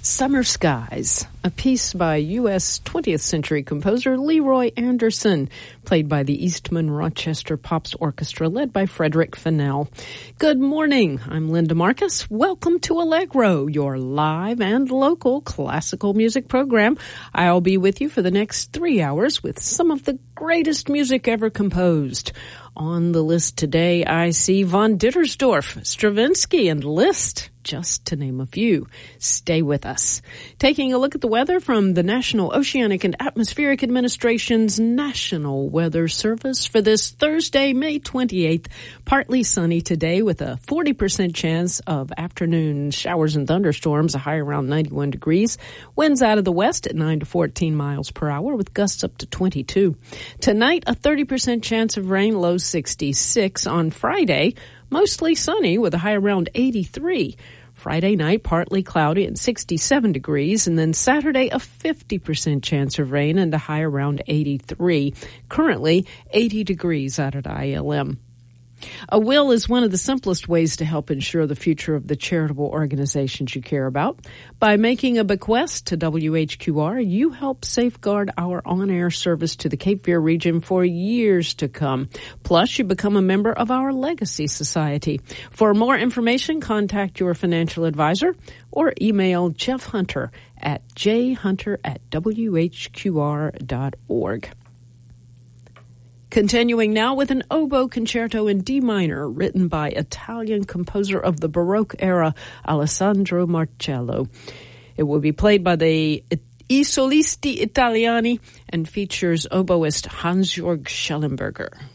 Summer Skies, a piece by U.S. 20th century composer Leroy Anderson, played by the Eastman Rochester Pops Orchestra, led by Frederick Fennell. Good morning, I'm Linda Marcus. Welcome to Allegro, your live and local classical music program. I'll be with you for the next 3 hours with some of the greatest music ever composed. On the list today, I see von Dittersdorf, Stravinsky, and Liszt, just to name a few. Stay with us. Taking a look at the weather from the National Oceanic and Atmospheric Administration's National Weather Service for this Thursday, May 28th. Partly sunny today with a 40% chance of afternoon showers and thunderstorms, a high around 91 degrees. Winds out of the west at 9 to 14 miles per hour with gusts up to 22. Tonight, a 30% chance of rain, low 66. On Friday, mostly sunny with a high around 83. Friday night, partly cloudy and 67 degrees. And then Saturday, a 50% chance of rain and a high around 83. Currently, 80 degrees out at ILM. A will is one of the simplest ways to help ensure the future of the charitable organizations you care about. By making a bequest to WHQR, you help safeguard our on-air service to the Cape Fear region for years to come. Plus, you become a member of our Legacy Society. For more information, contact your financial advisor or email Jeff Hunter at jhunter@whqr.org. Continuing now with an oboe concerto in D minor written by Italian composer of the Baroque era, Alessandro Marcello. It will be played by the I Solisti Italiani and features oboist Hans-Jörg Schellenberger.